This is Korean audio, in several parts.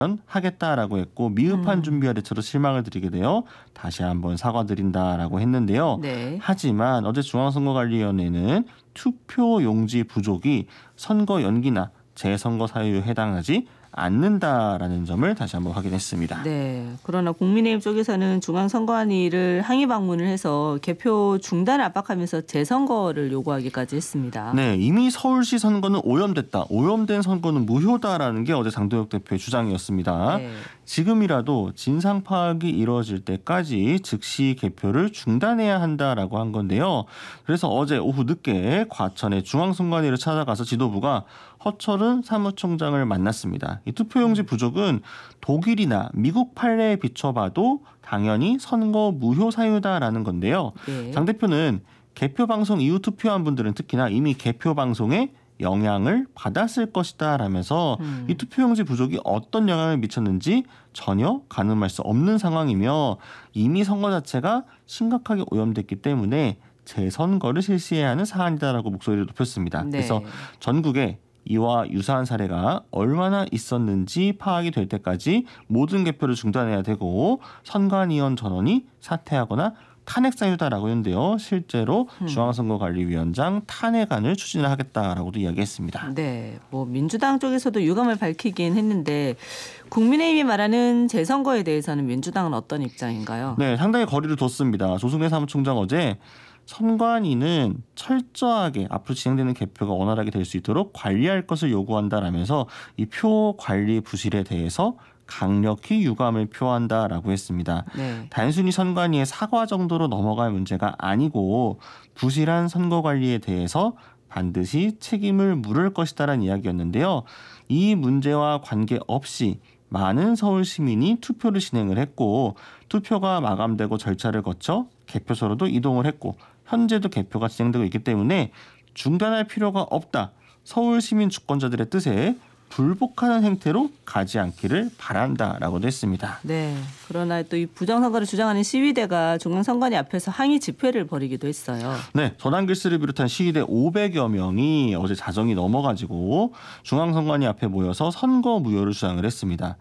하겠다라고 했고 미흡한 준비와 대처로 실망을 드리게 되어 다시 한번 사과드린다라고 했는데요. 네. 하지만 어제 중앙선거관리위원회는 투표용지 부족이 선거 연기나 재선거 사유에 해당하지 않는다라는 점을 다시 한번 확인했습니다. 네. 그러나 국민의힘 쪽에서는 중앙선관위를 항의 방문을 해서 개표 중단을 압박하면서 재선거를 요구하기까지 했습니다. 네, 이미 서울시 선거는 오염됐다. 오염된 선거는 무효다라는 게 어제 장동혁 대표의 주장이었습니다. 네. 지금이라도 진상 파악이 이루어질 때까지 즉시 개표를 중단해야 한다라고 한 건데요. 그래서 어제 오후 늦게 과천의 중앙선관위를 찾아가서 지도부가 허철은 사무총장을 만났습니다. 이 투표용지 부족은 독일이나 미국 판례에 비춰봐도 당연히 선거 무효 사유다라는 건데요. 네. 장 대표는 개표 방송 이후 투표한 분들은 특히나 이미 개표 방송에 영향을 받았을 것이다 라면서 이 투표용지 부족이 어떤 영향을 미쳤는지 전혀 가늠할 수 없는 상황이며 이미 선거 자체가 심각하게 오염됐기 때문에 재선거를 실시해야 하는 사안이다라고 목소리를 높였습니다. 네. 그래서 전국에 이와 유사한 사례가 얼마나 있었는지 파악이 될 때까지 모든 개표를 중단해야 되고 선관위원 전원이 사퇴하거나 탄핵 사유다라고 했는데요. 실제로 중앙선거관리위원장 탄핵안을 추진을 하겠다라고도 이야기했습니다. 네, 뭐 민주당 쪽에서도 유감을 밝히긴 했는데 국민의힘이 말하는 재선거에 대해서는 민주당은 어떤 입장인가요? 네, 상당히 거리를 뒀습니다. 조승래 사무총장 어제 선관위는 철저하게 앞으로 진행되는 개표가 원활하게 될 수 있도록 관리할 것을 요구한다라면서 이 표 관리 부실에 대해서 강력히 유감을 표한다라고 했습니다. 네. 단순히 선관위의 사과 정도로 넘어갈 문제가 아니고 부실한 선거 관리에 대해서 반드시 책임을 물을 것이다라는 이야기였는데요. 이 문제와 관계없이 많은 서울 시민이 투표를 진행을 했고 투표가 마감되고 절차를 거쳐 개표소로도 이동을 했고 현재도 개표가 진행되고 있기 때문에 중단할 필요가 없다. 서울 시민 주권자들의 뜻에 불복하는 행태로 가지 않기를 바란다라고도 했습니다. 네. 그러나 또 이 부정선거를 주장하는 시위대가 중앙선관위 앞에서 항의 집회를 벌이기도 했어요. 네. 전환길씨를 비롯한 시위대 500여 명이 어제 자정이 넘어가지고 중앙선관위 앞에 모여서 선거 무효를 주장을 했습니다.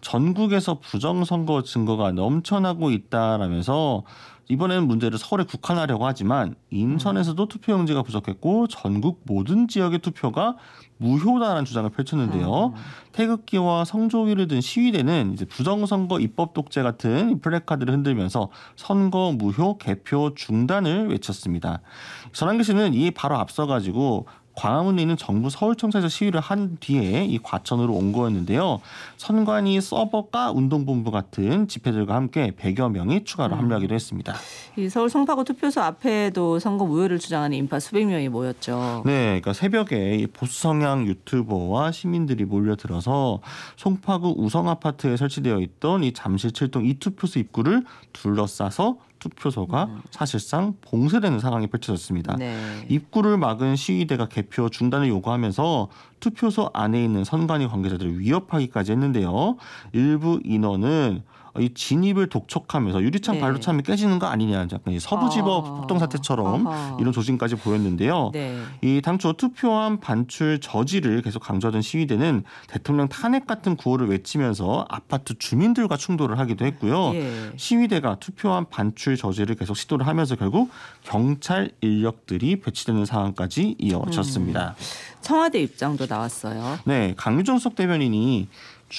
전국에서 부정선거 증거가 넘쳐나고 있다라면서 이번에는 문제를 서울에 국한하려고 하지만 인천에서도 투표용지가 부족했고 전국 모든 지역의 투표가 무효다라는 주장을 펼쳤는데요. 태극기와 성조기를 든 시위대는 이제 부정선거 입법 독재 같은 플래카드를 흔들면서 선거 무효 개표 중단을 외쳤습니다. 전환기 씨는 이 바로 앞서가지고 광화문에 있는 정부 서울청사에서 시위를 한 뒤에 이 과천으로 온 거였는데요. 선관위 서버가 운동본부 같은 집회들과 함께 100여 명이 추가로 합류하기도 했습니다. 이 서울 송파구 투표소 앞에도 선거 무효를 주장하는 인파 수백 명이 모였죠. 네, 그러니까 새벽에 이 보수 성향 유튜버와 시민들이 몰려들어서 송파구 우성 아파트에 설치되어 있던 이 잠실 7동 이 투표소 입구를 둘러싸서 투표소가 사실상 봉쇄되는 상황이 펼쳐졌습니다. 네. 입구를 막은 시위대가 개표 중단을 요구하면서 투표소 안에 있는 선관위 관계자들을 위협하기까지 했는데요. 일부 인원은 이 진입을 독촉하면서 유리창 네. 발로차면 깨지는 거 아니냐, 약간 이 서부지법 폭동 사태처럼 이런 조짐까지 보였는데요. 네. 이 당초 투표함 반출 저지를 계속 강조하던 시위대는 대통령 탄핵 같은 구호를 외치면서 아파트 주민들과 충돌을 하기도 했고요. 예. 시위대가 투표함 반출 저지를 계속 시도를 하면서 결국 경찰 인력들이 배치되는 상황까지 이어졌습니다. 청와대 입장도 나왔어요. 네, 강유정 수석 대변인이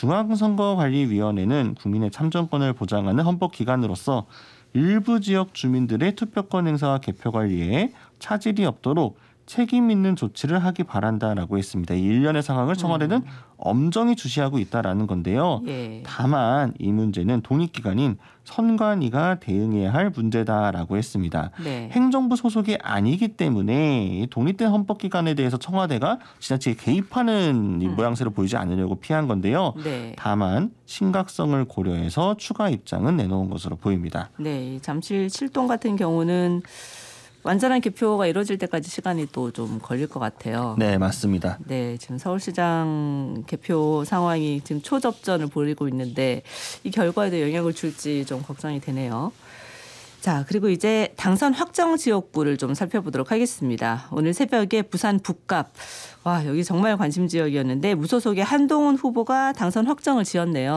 중앙선거관리위원회는 국민의 참정권을 보장하는 헌법기관으로서 일부 지역 주민들의 투표권 행사와 개표 관리에 차질이 없도록 책임 있는 조치를 하기 바란다라고 했습니다. 이 일련의 상황을 청와대는 엄정히 주시하고 있다라는 건데요. 예. 다만 이 문제는 독립기관인 선관위가 대응해야 할 문제다라고 했습니다. 네. 행정부 소속이 아니기 때문에 독립된 헌법기관에 대해서 청와대가 지나치게 개입하는 이 모양새를 보이지 않으려고 피한 건데요. 네. 다만 심각성을 고려해서 추가 입장은 내놓은 것으로 보입니다. 네. 잠실 7동 같은 경우는 완전한 개표가 이루어질 때까지 시간이 또 좀 걸릴 것 같아요. 네, 맞습니다. 네, 지금 서울시장 개표 상황이 지금 초접전을 벌이고 있는데 이 결과에도 영향을 줄지 좀 걱정이 되네요. 자, 그리고 이제 당선 확정 지역구를 좀 살펴보도록 하겠습니다. 오늘 새벽에 부산 북갑. 와, 여기 정말 관심 지역이었는데 무소속의 한동훈 후보가 당선 확정을 지었네요.